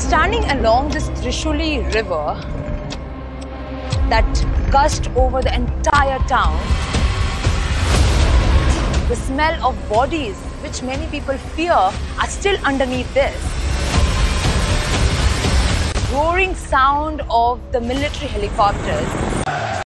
Standing along this Trishuli river that gushed over the entire town, the smell of bodies, which many people fear, are still underneath this. Roaring sound of the military helicopters.